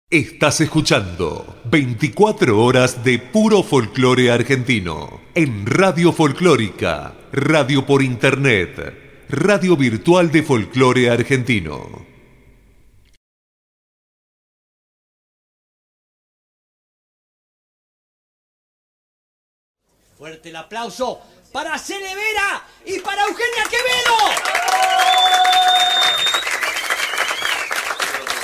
Estás escuchando 24 horas de puro folclore argentino en Radio Folclórica, radio por internet, radio virtual de folclore argentino. Fuerte el aplauso para Cele Vera y para Eugenia Quevedo.